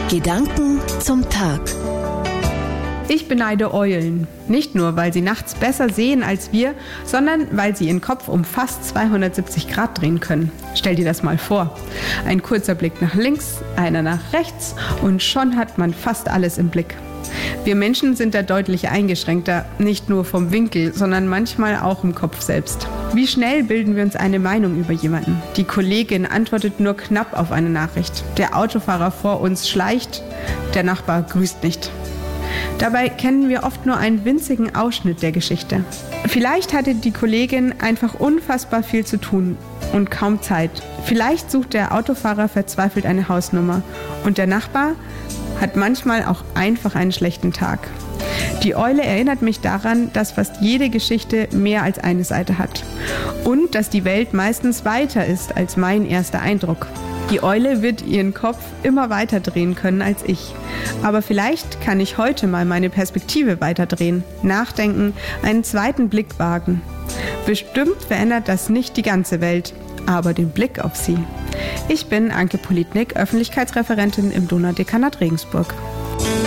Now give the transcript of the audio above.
Gedanken zum Tag. Ich beneide Eulen. Nicht nur, weil sie nachts besser sehen als wir, sondern weil sie ihren Kopf um fast 270 Grad drehen können. Stell dir das mal vor. Ein kurzer Blick nach links, einer nach rechts und schon hat man fast alles im Blick. Wir Menschen sind da deutlich eingeschränkter, nicht nur vom Winkel, sondern manchmal auch im Kopf selbst. Wie schnell bilden wir uns eine Meinung über jemanden? Die Kollegin antwortet nur knapp auf eine Nachricht. Der Autofahrer vor uns schleicht, der Nachbar grüßt nicht. Dabei kennen wir oft nur einen winzigen Ausschnitt der Geschichte. Vielleicht hatte die Kollegin einfach unfassbar viel zu tun und kaum Zeit. Vielleicht sucht der Autofahrer verzweifelt eine Hausnummer und der Nachbar hat manchmal auch einfach einen schlechten Tag. Die Eule erinnert mich daran, dass fast jede Geschichte mehr als eine Seite hat und dass die Welt meistens weiter ist als mein erster Eindruck. Die Eule wird ihren Kopf immer weiter drehen können als ich. Aber vielleicht kann ich heute mal meine Perspektive weiterdrehen, nachdenken, einen zweiten Blick wagen. Bestimmt verändert das nicht die ganze Welt, aber den Blick auf sie. Ich bin Anke Politnik, Öffentlichkeitsreferentin im Donaudekanat Regensburg.